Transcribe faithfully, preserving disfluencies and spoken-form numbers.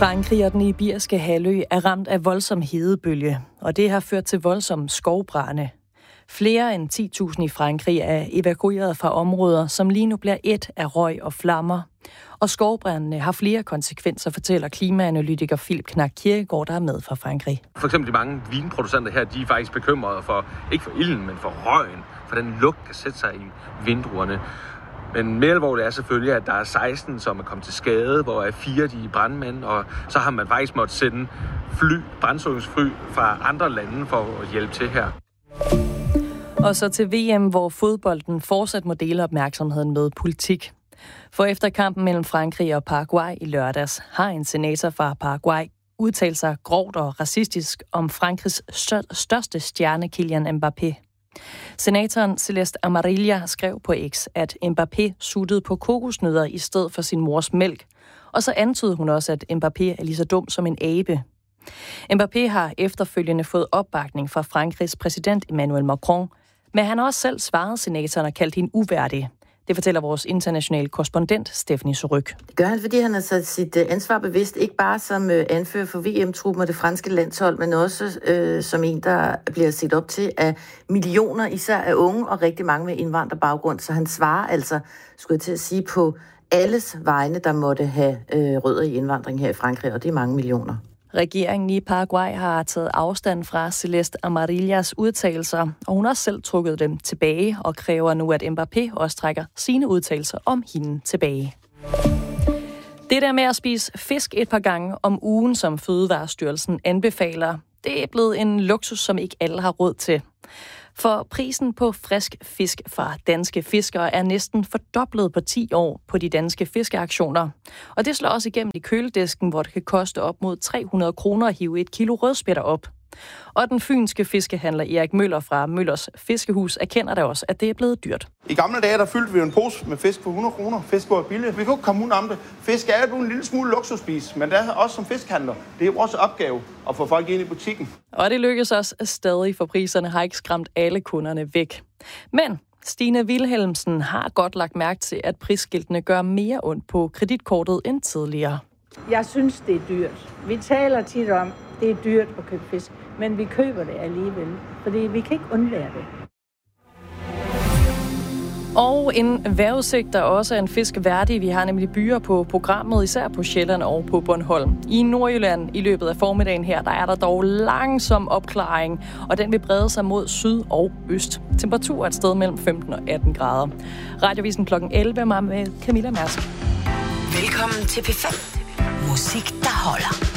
Frankrig og den iberiske halvø er ramt af voldsom hedebølge, og det har ført til voldsomme skovbrande. Flere end ti tusind i Frankrig er evakueret fra områder, som lige nu bliver et af røg og flammer. Og skovbrændene har flere konsekvenser, fortæller klimaanalytiker Philip Knak Kirkegaard, der er med fra Frankrig. For eksempel de mange vinproducenter her, de er faktisk bekymrede for, ikke for ilden, men for røgen, for den lugt kan sætte sig i vinduerne. Men mere alvorligt er selvfølgelig, at der er seksten, som er kommet til skade, hvor er fire de er brandmænd, og så har man faktisk måttet sende fly, brandslukningsfly fra andre lande for at hjælpe til her. Og så til V M, hvor fodbolden fortsat må dele opmærksomheden med politik. For efter kampen mellem Frankrig og Paraguay i lørdags, har en senator fra Paraguay udtalt sig grovt og racistisk om Frankrigs største stjerne, Kylian Mbappé. Senatoren Celeste Amarilla skrev på X, at Mbappé suttede på kokosnødder i stedet for sin mors mælk. Og så antydede hun også, at Mbappé er lige så dum som en abe. Mbappé har efterfølgende fået opbakning fra Frankrigs præsident Emmanuel Macron, men han har også selv svaret senatoren og kaldt hende uværdig. Det fortæller vores internationale korrespondent Stephanie Suryk. Det gør han, fordi han har sat sit ansvar bevidst, ikke bare som anfører for V M-truppen og det franske landshold, men også øh, som en, der bliver set op til af millioner, især af unge og rigtig mange med indvandrerbaggrund. Så han svarer altså, skulle jeg til at sige, på alles vegne, der måtte have øh, rødder i indvandring her i Frankrig, og det er mange millioner. Regeringen i Paraguay har taget afstand fra Celeste Amarillas udtalelser, og hun har selv trukket dem tilbage og kræver nu, at Mbappé også trækker sine udtalelser om hende tilbage. Det der med at spise fisk et par gange om ugen, som Fødevarestyrelsen anbefaler, det er blevet en luksus, som ikke alle har råd til. For prisen på frisk fisk fra danske fiskere er næsten fordoblet på ti år på de danske fiskeauktioner. Og det slår også igennem i køledisken, hvor det kan koste op mod tre hundrede kroner at hive et kilo rødspætter op. Og den fynske fiskehandler Erik Møller fra Møllers Fiskehus erkender da også, at det er blevet dyrt. I gamle dage, der fyldte vi en pose med fisk for hundrede kroner. Fisk var billigt. Vi kunne ikke komme ud om det. Fisk er jo en lille smule luksusspis, men det er også som fiskhandler. Det er vores opgave at få folk ind i butikken. Og det lykkes også stadig, for priserne har ikke skræmt alle kunderne væk. Men Stine Wilhelmsen har godt lagt mærke til, at prisskiltene gør mere ondt på kreditkortet end tidligere. Jeg synes, det er dyrt. Vi taler tit om, det er dyrt at købe fisk, men vi køber det alligevel, fordi vi kan ikke undvære det. Og en vejrudsigt, der også er en fisk værdig. Vi har nemlig byer på programmet, især på Sjælland og på Bornholm. I Nordjylland i løbet af formiddagen her, der er der dog langsom opklaring, og den vil brede sig mod syd og øst. Temperatur er et sted mellem femten og atten grader. Radiovisen klokken elleve med Camilla Mærsk. Velkommen til P fem. Musik, der holder.